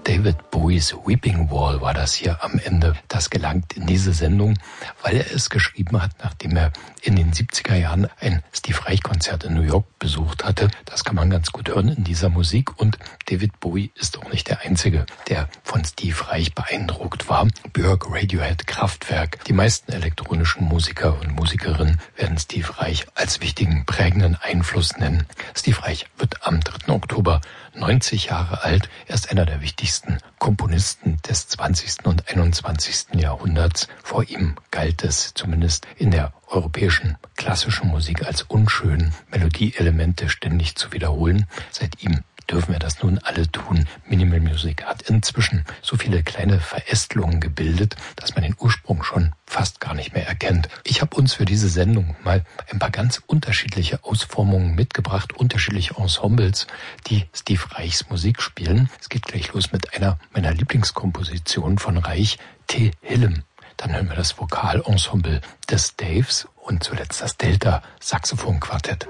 David Bowies Weeping Wall war das hier am Ende. Das gelangt in diese Sendung, weil er es geschrieben hat, nachdem er in den 70er Jahren ein Steve Reich-Konzert in New York besucht hatte. Das kann man ganz gut hören in dieser Musik. Und David Bowie ist auch nicht der Einzige, der von Steve Reich beeindruckt war. Björk, Radiohead, Kraftwerk, die meisten elektronischen Musiker und Musikerinnen werden Steve Reich als wichtigen, prägenden Einfluss nennen. Steve Reich wird am 3. Oktober 90 Jahre alt. Er ist einer der wichtigsten Komponisten des 20. und 21. Jahrhunderts. Vor ihm galt es zumindest in der europäischen klassischen Musik als unschön, Melodieelemente ständig zu wiederholen. Seit ihm dürfen wir das nun alle tun. Minimal Music hat inzwischen so viele kleine Verästelungen gebildet, dass man den Ursprung schon fast gar nicht mehr erkennt. Ich habe uns für diese Sendung mal ein paar ganz unterschiedliche Ausformungen mitgebracht, unterschiedliche Ensembles, die Steve Reichs Musik spielen. Es geht gleich los mit einer meiner Lieblingskompositionen von Reich, Te Hillem. Dann hören wir das Vokalensemble des Daves und zuletzt das Delta-Saxophon-Quartett.